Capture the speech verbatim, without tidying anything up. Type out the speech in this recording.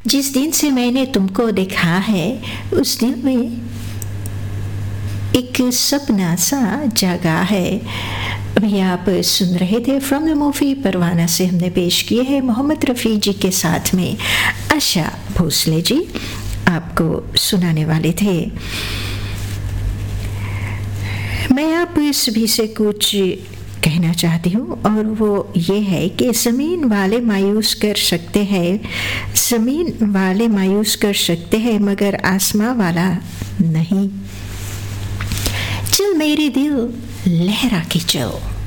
जिस दिन से मैंने तुमको देखा है उस दिन में एक सपना सा जागा है। अभी आप सुन रहे थे फ्रॉम द मूवी परवाना से हमने पेश किए हैं मोहम्मद रफ़ी जी के साथ में आशा भोसले जी आपको सुनाने वाले थे। मैं आप सभी से कुछ कहना चाहती हूँ और वो ये है कि ज़मीन वाले मायूस कर सकते हैं, ज़मीन वाले मायूस कर सकते हैं मगर आसमां वाला नहीं। चल मेरे दिल लहरा के चल।